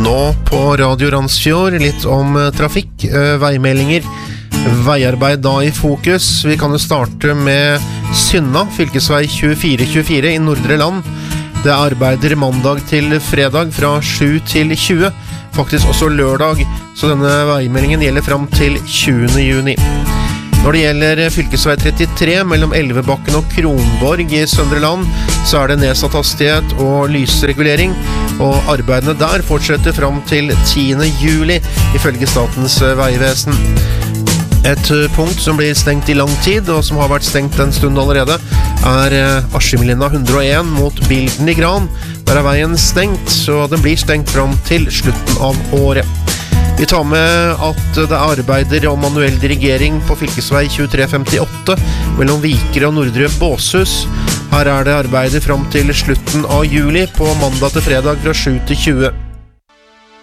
Nå på Radio Randsfjord litt om trafikk, veimeldinger, veiarbeid da i fokus. Vi kan jo starte med Synna, fylkesvei 2424 i Nordre Land. Det arbeider mandag til fredag fra 7 til 20, faktisk også lørdag, så denne veimeldingen gjelder frem til 20. juni. Når det gjelder fylkesvei 33 mellom Elvebakken og Kronborg i Søndre Land, så er det nedsatt hastighet og lysregulering, og arbeidene der fortsetter frem til 10. juli, ifølge Statens vegvesen. Et punkt som blir stengt i lang tid, og som har vært stengt en stund allerede, er Askimlinna 101 mot Bilden i Gran. Der er veien stengt, så den blir stengt frem til slutten av året. Vi tar med at det arbeider om manuell dirigering på fylkesvei 2358 mellom Viker og Nordre Båshus. Her er det arbeider frem til slutten av juli på mandag til fredag fra 7 til 20.